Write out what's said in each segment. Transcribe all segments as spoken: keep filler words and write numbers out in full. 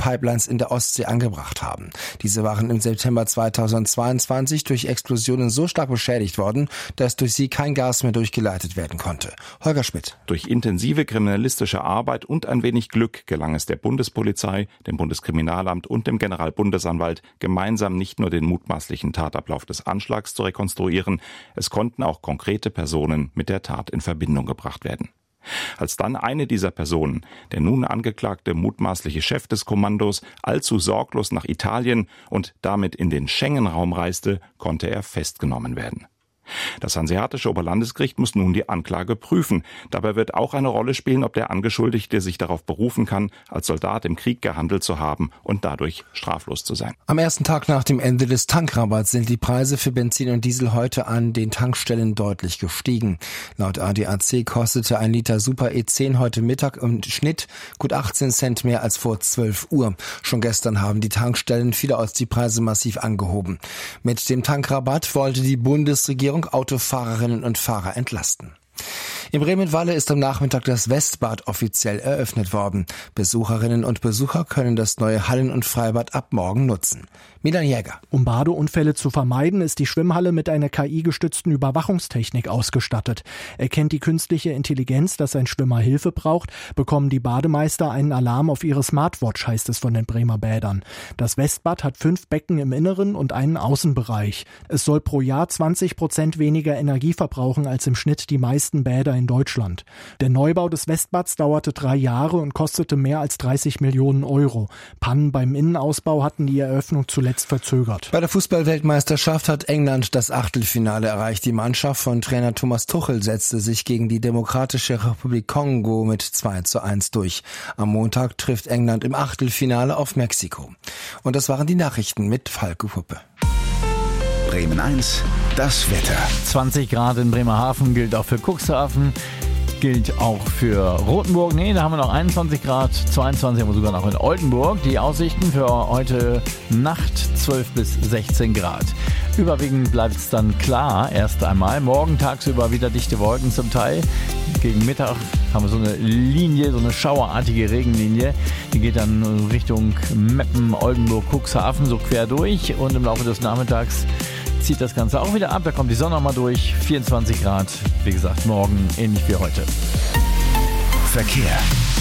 Pipelines in der Ostsee angebracht haben. Diese waren im September zweitausendzweiundzwanzig durch Explosionen so stark beschädigt worden, dass durch sie kein Gas mehr durchgeleitet werden konnte. Holger Schmidt. Durch intensive kriminalistische Arbeit und ein wenig Glück gelang es der Bundespolizei, dem Bundeskriminalamt und dem Generalbundesanwalt, gemeinsam nicht nur den mutmaßlichen Tatablauf des Anschlags zu rekonstruieren, es konnten auch konkrete Personen mit der Tat in Verbindung gebracht werden. Als dann eine dieser Personen, der nun angeklagte mutmaßliche Chef des Kommandos, allzu sorglos nach Italien und damit in den Schengen-Raum reiste, konnte er festgenommen werden. Das Hanseatische Oberlandesgericht muss nun die Anklage prüfen. Dabei wird auch eine Rolle spielen, ob der Angeschuldigte sich darauf berufen kann, als Soldat im Krieg gehandelt zu haben und dadurch straflos zu sein. Am ersten Tag nach dem Ende des Tankrabatts sind die Preise für Benzin und Diesel heute an den Tankstellen deutlich gestiegen. Laut A D A C kostete ein Liter Super E zehn heute Mittag im Schnitt gut achtzehn Cent mehr als vor zwölf Uhr. Schon gestern haben die Tankstellen vielerorts die Preise massiv angehoben. Mit dem Tankrabatt wollte die Bundesregierung Autofahrerinnen und Fahrer entlasten. In Bremen-Walle ist am Nachmittag das Westbad offiziell eröffnet worden. Besucherinnen und Besucher können das neue Hallen- und Freibad ab morgen nutzen. Milan Jäger. Um Badeunfälle zu vermeiden, ist die Schwimmhalle mit einer K I-gestützten Überwachungstechnik ausgestattet. Erkennt die künstliche Intelligenz, dass ein Schwimmer Hilfe braucht, bekommen die Bademeister einen Alarm auf ihre Smartwatch, heißt es von den Bremer Bädern. Das Westbad hat fünf Becken im Inneren und einen Außenbereich. Es soll pro Jahr zwanzig Prozent weniger Energie verbrauchen als im Schnitt die meisten Bäder in Deutschland. Der Neubau des Westbads dauerte drei Jahre und kostete mehr als dreißig Millionen Euro. Pannen beim Innenausbau hatten die Eröffnung zuletzt verzögert. Bei der Fußball-Weltmeisterschaft hat England das Achtelfinale erreicht. Die Mannschaft von Trainer Thomas Tuchel setzte sich gegen die Demokratische Republik Kongo mit zwei zu eins durch. Am Montag trifft England im Achtelfinale auf Mexiko. Und das waren die Nachrichten mit Falco Puppe. Bremen eins, das Wetter. zwanzig Grad in Bremerhaven, gilt auch für Cuxhaven, gilt auch für Rothenburg. Nee, da haben wir noch einundzwanzig Grad, zweiundzwanzig haben wir sogar noch in Oldenburg. Die Aussichten für heute Nacht zwölf bis sechzehn Grad. Überwiegend bleibt es dann klar erst einmal. Morgen tagsüber wieder dichte Wolken zum Teil. Gegen Mittag haben wir so eine Linie, so eine schauerartige Regenlinie. Die geht dann Richtung Meppen, Oldenburg, Cuxhaven so quer durch. Und im Laufe des Nachmittags zieht das Ganze auch wieder ab. Da kommt die Sonne mal durch. vierundzwanzig Grad. Wie gesagt, morgen ähnlich wie heute. Verkehr.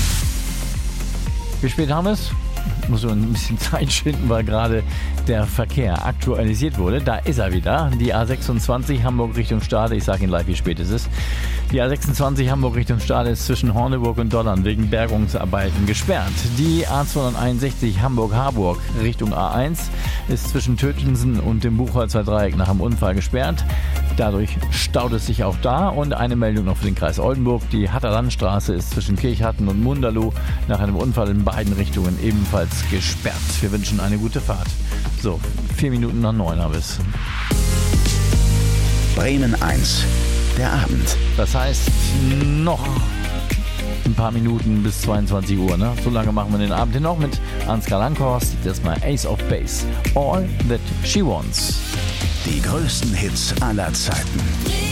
Wie spät haben wir es? Muss so ein bisschen Zeit schinden, weil gerade der Verkehr aktualisiert wurde. Da ist er wieder. Die A sechsundzwanzig Hamburg Richtung Stade. Ich sage Ihnen live, wie spät es ist. Die A sechsundzwanzig Hamburg Richtung Stade ist zwischen Horneburg und Dollern wegen Bergungsarbeiten gesperrt. Die A zweihunderteinundsechzig Hamburg-Harburg Richtung A eins ist zwischen Tötensen und dem Buchholzer Dreieck nach einem Unfall gesperrt. Dadurch staut es sich auch da. Und eine Meldung noch für den Kreis Oldenburg. Die Hatter Landstraße ist zwischen Kirchhatten und Munderloh nach einem Unfall in beiden Richtungen ebenfalls gesperrt. Wir wünschen eine gute Fahrt. So, vier Minuten nach neun haben wir es. Bremen eins, der Abend. Das heißt, noch ein paar Minuten bis zweiundzwanzig Uhr. Ne? So lange machen wir den Abend hier noch mit Ansgar Langhorst. Das ist mal Ace of Base. All That She Wants. Die größten Hits aller Zeiten.